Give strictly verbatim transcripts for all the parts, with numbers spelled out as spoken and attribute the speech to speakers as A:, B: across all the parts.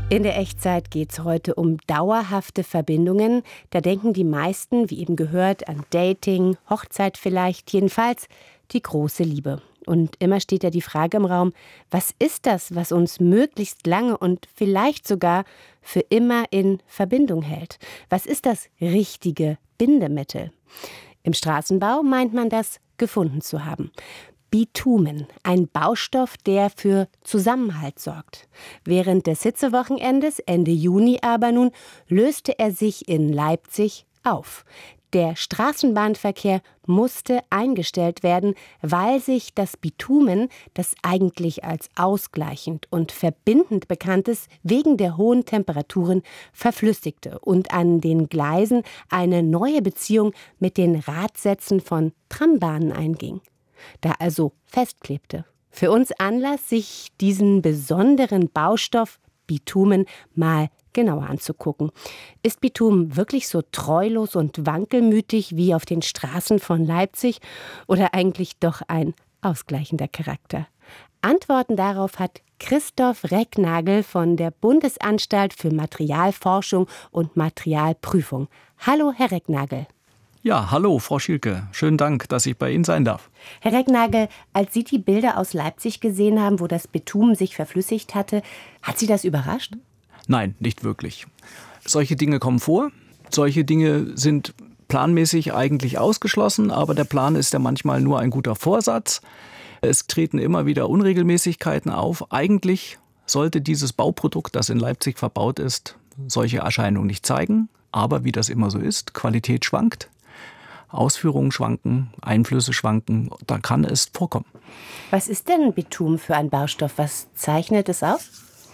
A: In der Echtzeit geht es heute um dauerhafte Verbindungen. Da denken die meisten, wie eben gehört, an Dating, Hochzeit vielleicht, jedenfalls die große Liebe. Und immer steht ja die Frage im Raum, was ist das, was uns möglichst lange und vielleicht sogar für immer in Verbindung hält? Was ist das richtige Bindemittel? Im Straßenbau meint man das gefunden zu haben. Bitumen, ein Baustoff, der für Zusammenhalt sorgt. Während des Hitzewochenendes Ende Juni aber nun löste er sich in Leipzig auf. Der Straßenbahnverkehr musste eingestellt werden, weil sich das Bitumen, das eigentlich als ausgleichend und verbindend bekannt ist, wegen der hohen Temperaturen verflüssigte und an den Gleisen eine neue Beziehung mit den Radsätzen von Trambahnen einging. Da also festklebte. Für uns Anlass, sich diesen besonderen Baustoff Bitumen mal genauer anzugucken. Ist Bitumen wirklich so treulos und wankelmütig wie auf den Straßen von Leipzig oder eigentlich doch ein ausgleichender Charakter? Antworten darauf hat Christoph Recknagel von der Bundesanstalt für Materialforschung und Materialprüfung. Hallo, Herr Recknagel.
B: Ja, hallo, Frau Schielke. Schönen Dank, dass ich bei Ihnen sein darf.
A: Herr Recknagel, als Sie die Bilder aus Leipzig gesehen haben, wo das Bitumen sich verflüssigt hatte, hat Sie das überrascht?
B: Nein, nicht wirklich. Solche Dinge kommen vor. Solche Dinge sind planmäßig eigentlich ausgeschlossen, aber der Plan ist ja manchmal nur ein guter Vorsatz. Es treten immer wieder Unregelmäßigkeiten auf. Eigentlich sollte dieses Bauprodukt, das in Leipzig verbaut ist, solche Erscheinungen nicht zeigen. Aber wie das immer so ist, Qualität schwankt. Ausführungen schwanken, Einflüsse schwanken, da kann es vorkommen.
A: Was ist denn Bitumen für ein Baustoff? Was zeichnet es aus?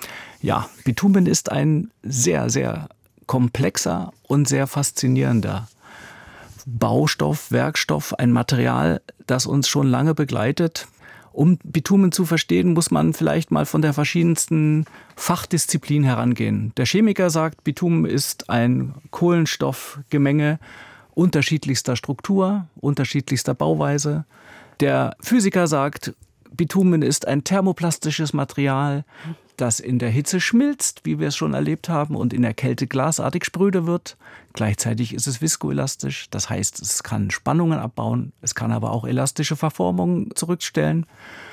B: Ja, Bitumen ist ein sehr, sehr komplexer und sehr faszinierender Baustoff, Werkstoff, ein Material, das uns schon lange begleitet. Um Bitumen zu verstehen, muss man vielleicht mal von der verschiedensten Fachdisziplin herangehen. Der Chemiker sagt, Bitumen ist ein Kohlenstoffgemenge unterschiedlichster Struktur, unterschiedlichster Bauweise. Der Physiker sagt, Bitumen ist ein thermoplastisches Material, das in der Hitze schmilzt, wie wir es schon erlebt haben, und in der Kälte glasartig spröde wird. Gleichzeitig ist es viskoelastisch, das heißt, es kann Spannungen abbauen, es kann aber auch elastische Verformungen zurückstellen.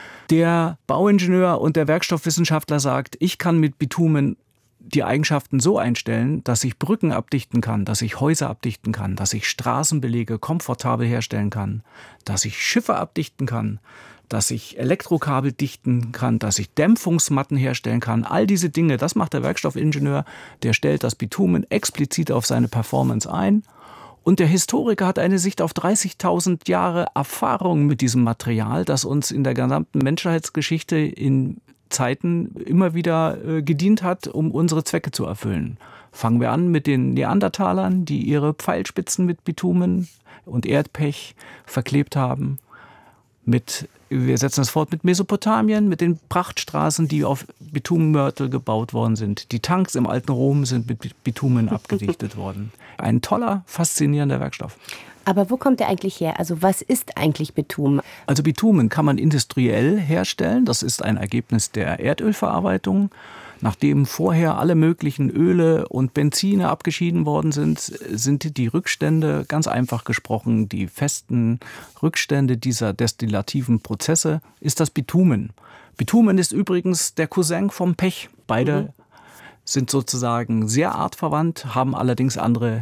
B: Der Bauingenieur und der Werkstoffwissenschaftler sagt, ich kann mit Bitumen die Eigenschaften so einstellen, dass ich Brücken abdichten kann, dass ich Häuser abdichten kann, dass ich Straßenbelege komfortabel herstellen kann, dass ich Schiffe abdichten kann, dass ich Elektrokabel dichten kann, dass ich Dämpfungsmatten herstellen kann. All diese Dinge, das macht der Werkstoffingenieur, der stellt das Bitumen explizit auf seine Performance ein. Und der Historiker hat eine Sicht auf dreißigtausend Jahre Erfahrung mit diesem Material, das uns in der gesamten Menschheitsgeschichte in Zeiten immer wieder äh, gedient hat, um unsere Zwecke zu erfüllen. Fangen wir an mit den Neandertalern, die ihre Pfeilspitzen mit Bitumen und Erdpech verklebt haben. Mit, wir setzen das fort mit Mesopotamien, mit den Prachtstraßen, die auf Bitumenmörtel gebaut worden sind. Die Tanks im alten Rom sind mit Bitumen abgedichtet worden. Ein toller, faszinierender Werkstoff.
A: Aber wo kommt der eigentlich her? Also was ist eigentlich Bitumen?
B: Also Bitumen kann man industriell herstellen. Das ist ein Ergebnis der Erdölverarbeitung. Nachdem vorher alle möglichen Öle und Benzine abgeschieden worden sind, sind die Rückstände, ganz einfach gesprochen, die festen Rückstände dieser destillativen Prozesse, ist das Bitumen. Bitumen ist übrigens der Cousin vom Pech. Beide mhm. sind sozusagen sehr artverwandt, haben allerdings andere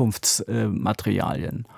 B: Herkunftsmaterialien.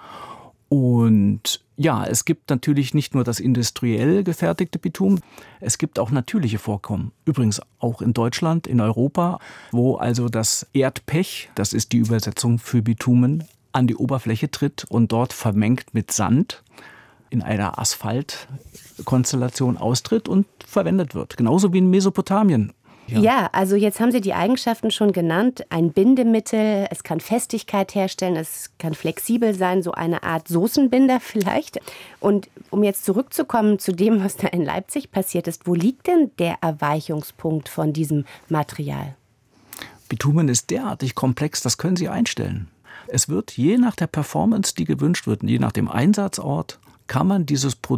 B: Und ja, es gibt natürlich nicht nur das industriell gefertigte Bitumen, es gibt auch natürliche Vorkommen. Übrigens auch in Deutschland, in Europa, wo also das Erdpech, das ist die Übersetzung für Bitumen, an die Oberfläche tritt und dort vermengt mit Sand in einer Asphaltkonstellation austritt und verwendet wird. Genauso wie in Mesopotamien.
A: Ja. ja, also jetzt haben Sie die Eigenschaften schon genannt. Ein Bindemittel, es kann Festigkeit herstellen, es kann flexibel sein, so eine Art Soßenbinder vielleicht. Und um jetzt zurückzukommen zu dem, was da in Leipzig passiert ist, wo liegt denn der Erweichungspunkt von diesem Material?
B: Bitumen ist derartig komplex, das können Sie einstellen. Es wird je nach der Performance, die gewünscht wird, je nach dem Einsatzort, kann man dieses Produkt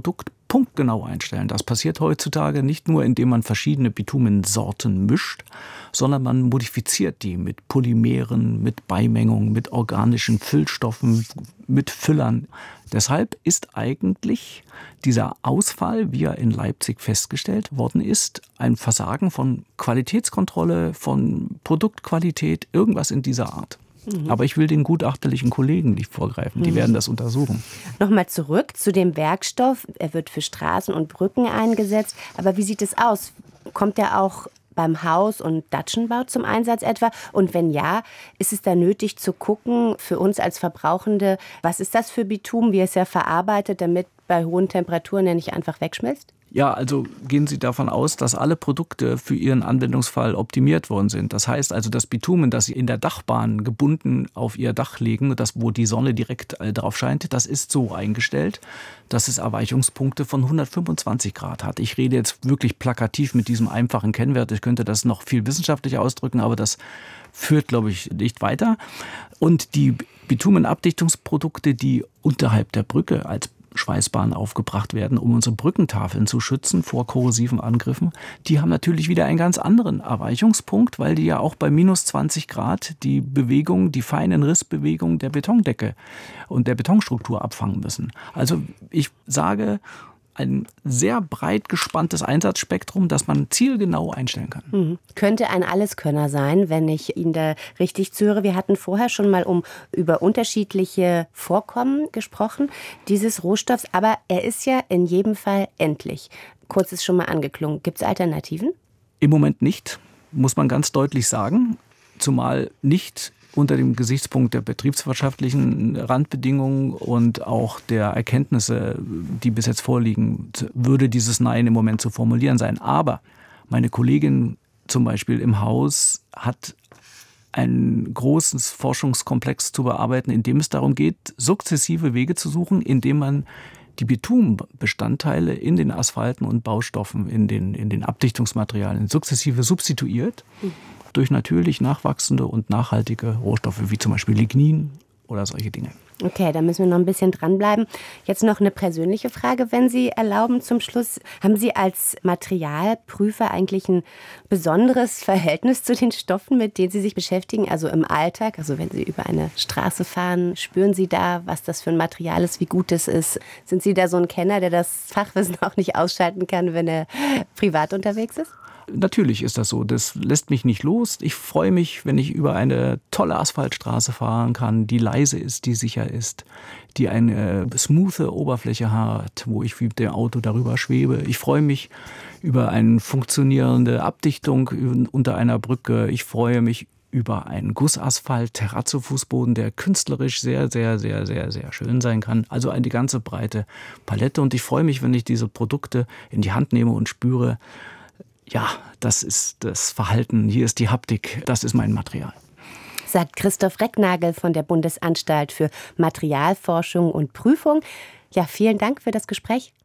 B: punktgenau einstellen. Das passiert heutzutage nicht nur, indem man verschiedene Bitumensorten mischt, sondern man modifiziert die mit Polymeren, mit Beimengungen, mit organischen Füllstoffen, mit Füllern. Deshalb ist eigentlich dieser Ausfall, wie er in Leipzig festgestellt worden ist, ein Versagen von Qualitätskontrolle, von Produktqualität, irgendwas in dieser Art. Mhm. Aber ich will den gutachterlichen Kollegen nicht vorgreifen, die mhm. werden das untersuchen.
A: Nochmal zurück zu dem Werkstoff. Er wird für Straßen und Brücken eingesetzt. Aber wie sieht es aus? Kommt er auch beim Haus- und Datschenbau zum Einsatz etwa? Und wenn ja, ist es da nötig zu gucken, für uns als Verbrauchende, was ist das für Bitumen, wie es ja verarbeitet, damit bei hohen Temperaturen er nicht einfach wegschmilzt?
B: Ja, also gehen Sie davon aus, dass alle Produkte für Ihren Anwendungsfall optimiert worden sind. Das heißt also, das Bitumen, das Sie in der Dachbahn gebunden auf Ihr Dach legen, das, wo die Sonne direkt drauf scheint, das ist so eingestellt, dass es Erweichungspunkte von hundertfünfundzwanzig Grad hat. Ich rede jetzt wirklich plakativ mit diesem einfachen Kennwert. Ich könnte das noch viel wissenschaftlicher ausdrücken, aber das führt, glaube ich, nicht weiter. Und die Bitumenabdichtungsprodukte, die unterhalb der Brücke als Schweißbahn aufgebracht werden, um unsere Brückentafeln zu schützen vor korrosiven Angriffen, die haben natürlich wieder einen ganz anderen Erweichungspunkt, weil die ja auch bei minus zwanzig Grad die Bewegung, die feinen Rissbewegungen der Betondecke und der Betonstruktur abfangen müssen. Also ich sage, ein sehr breit gespanntes Einsatzspektrum, das man zielgenau einstellen kann.
A: Mhm. Könnte ein Alleskönner sein, wenn ich Ihnen da richtig zuhöre. Wir hatten vorher schon mal um über unterschiedliche Vorkommen gesprochen, dieses Rohstoffs. Aber er ist ja in jedem Fall endlich. Kurz ist schon mal angeklungen. Gibt es Alternativen?
B: Im Moment nicht, muss man ganz deutlich sagen. Zumal nicht unter dem Gesichtspunkt der betriebswirtschaftlichen Randbedingungen und auch der Erkenntnisse, die bis jetzt vorliegen, würde dieses Nein im Moment zu formulieren sein. Aber meine Kollegin zum Beispiel im Haus hat ein großes Forschungskomplex zu bearbeiten, in dem es darum geht, sukzessive Wege zu suchen, indem man die Bitumenbestandteile in den Asphalten und Baustoffen, in den, in den Abdichtungsmaterialien sukzessive substituiert. Mhm. durch natürlich nachwachsende und nachhaltige Rohstoffe, wie zum Beispiel Lignin oder solche Dinge.
A: Okay, da müssen wir noch ein bisschen dranbleiben. Jetzt noch eine persönliche Frage, wenn Sie erlauben, zum Schluss. Haben Sie als Materialprüfer eigentlich ein besonderes Verhältnis zu den Stoffen, mit denen Sie sich beschäftigen? Also im Alltag, also wenn Sie über eine Straße fahren, spüren Sie da, was das für ein Material ist, wie gut es ist? Sind Sie da so ein Kenner, der das Fachwissen auch nicht ausschalten kann, wenn er privat unterwegs ist?
B: Natürlich ist das so. Das lässt mich nicht los. Ich freue mich, wenn ich über eine tolle Asphaltstraße fahren kann, die leise ist, die sicher ist, die eine smoothe Oberfläche hat, wo ich wie mit dem Auto darüber schwebe. Ich freue mich über eine funktionierende Abdichtung unter einer Brücke. Ich freue mich über einen Gussasphalt, Terrazzo-Fußboden, der künstlerisch sehr, sehr, sehr, sehr, sehr schön sein kann. Also eine ganze breite Palette. Und ich freue mich, wenn ich diese Produkte in die Hand nehme und spüre, ja, das ist das Verhalten, hier ist die Haptik, das ist mein Material.
A: Sagt Christoph Recknagel von der Bundesanstalt für Materialforschung und Prüfung. Ja, vielen Dank für das Gespräch.